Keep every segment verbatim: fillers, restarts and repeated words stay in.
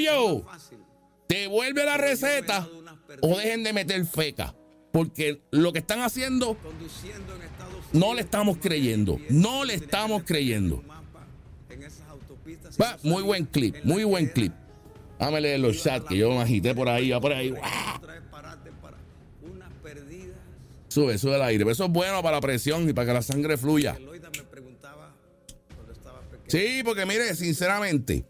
Corillo, devuelve la receta o dejen de meter feca. Porque lo que están haciendo no le estamos creyendo. No le estamos creyendo. Va, muy buen clip, muy buen clip. Dame leer los chats que yo me agité por ahí, va por ahí. ¡Wow! Sube, sube el aire. Pero eso es bueno para la presión y para que la sangre fluya. Sí, porque mire, sinceramente.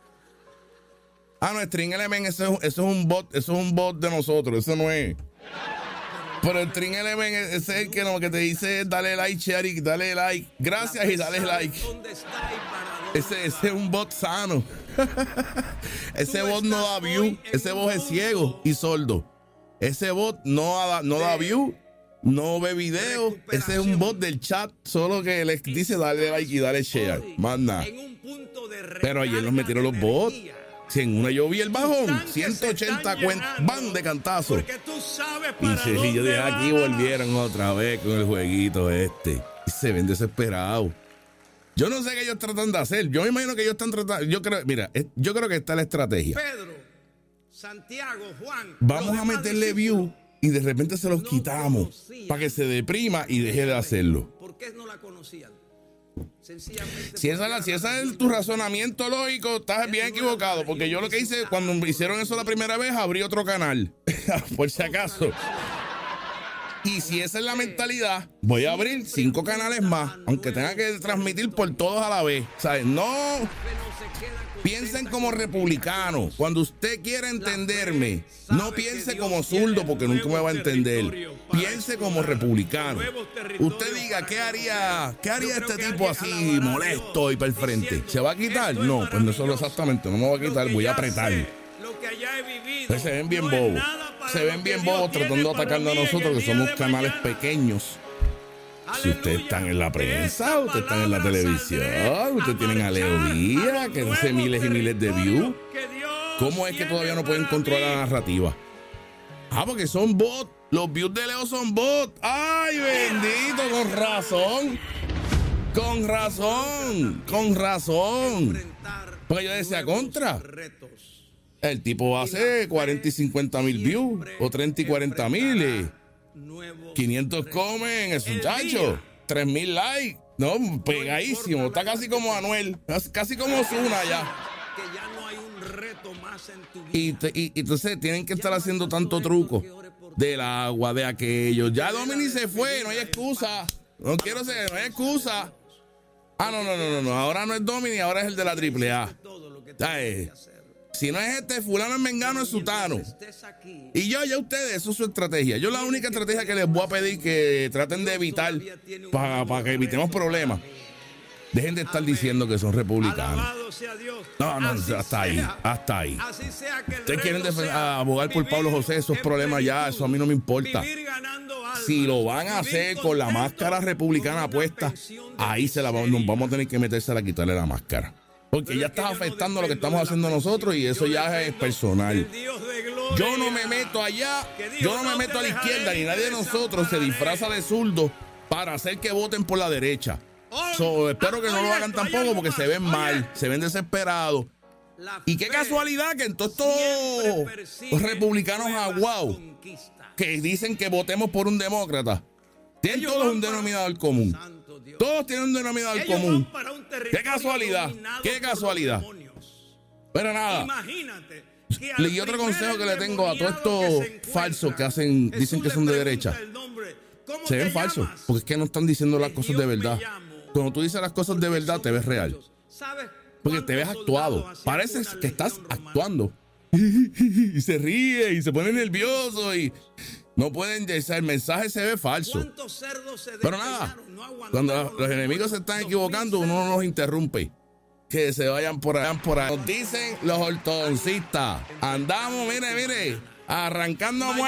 Ah, no, String Element, eso, eso es un bot, eso es un bot de nosotros, eso no es. Pero el String Element, ese es el que, no, que te dice dale like, share y dale like. Gracias y dale like. Ese, ese es un bot sano. Ese bot no da view. Ese bot es ciego y sordo. Ese bot no da, no da view, no ve video. Ese es un bot del chat, solo que les dice dale like y dale share. Más nada. Pero ayer nos metieron los bots. Si en una yo vi el bajón, ciento ochenta van de cantazo. Y si yo dije aquí volvieron otra vez con el jueguito este. Y se ven desesperados. Yo no sé qué ellos tratan de hacer. Yo me imagino que ellos están tratando. Yo creo, mira, yo creo que está la estrategia. Pedro, Santiago, Juan. Vamos a meterle view y de repente se los quitamos para que se deprima y deje de hacerlo. ¿Por qué no la conocían? Si esa, la, si ese es tu razonamiento lógico, estás bien equivocado. Porque yo lo que hice cuando hicieron eso la primera vez, abrí otro canal. Por si acaso. Y si esa es la mentalidad, voy a abrir cinco canales más, aunque tenga que transmitir por todos a la vez. ¿Sabes? No piensen como republicanos. Cuando usted quiera entenderme, no piense como zurdo porque nunca me va a entender. Piense como republicano. Usted diga, ¿qué haría, qué haría este tipo así molesto y para el frente? ¿Se va a quitar? No, pues no solo exactamente, no me va a quitar, voy a apretar. Pues se ven bien bobos. Se ven bien bobos tratando de atacarnos a nosotros, que somos canales pequeños. Si ustedes están en la prensa, ustedes están en la televisión, ustedes tienen a Leo Díaz, que hace miles y miles de views. ¿Cómo es que todavía no pueden controlar la narrativa? Ah, porque son bots. Los views de Leo son bots. ¡Ay, bendito! Con razón. Con razón. Con razón. Porque yo decía contra. El tipo hace cuarenta y cincuenta mil views, o treinta y cuarenta mil, quinientos comen, es un muchacho, tres mil likes, no, pegadísimo, está casi como Anuel, casi como Ozuna ya. Y, te, y, y entonces tienen que estar haciendo tanto truco del agua, de aquello. Ya Domini se fue, no hay excusa, no quiero ser, no hay excusa. Ah, no, no, no, no, no, ahora no es Domini, ahora es el de la triple A. Ay, si no es este, fulano es mengano, es sutano. Y yo, ya ustedes, eso es su estrategia. Yo la única estrategia que les voy a pedir que traten de evitar para pa que evitemos problemas. Dejen de estar diciendo que son republicanos. No, no, hasta ahí, hasta ahí. Ustedes quieren abogar por Pablo José, esos problemas ya, eso a mí no me importa. Si lo van a hacer con la máscara republicana puesta, ahí se la vamos, nos vamos a tener que metérsela a quitarle la máscara. Porque ya está afectando lo que estamos haciendo nosotros y eso ya es personal. Yo no me meto allá, yo no me meto a la izquierda, ni nadie de nosotros se disfraza de zurdo para hacer que voten por la derecha. So, espero que no lo hagan tampoco porque se ven mal, se ven desesperados. Y qué casualidad que en todos estos republicanos aguados que dicen que votemos por un demócrata, tienen todos un denominador común. Todos tienen un denominador común. Qué casualidad, qué casualidad. Pero nada. Y otro consejo que le tengo a todos estos falsos que hacen, dicen que son de derecha. Se ven falsos, porque es que no están diciendo las cosas de verdad. Cuando tú dices las cosas de verdad, te ves real. Porque te ves actuado. Parece que estás actuando. Y se ríe y se pone nervioso y no pueden decir, el mensaje se ve falso. Pero nada, cuando los enemigos se están equivocando, uno no los interrumpe. Que se vayan por allá, por allá. Nos dicen los ortodoncistas. Andamos, mire, mire, arrancando a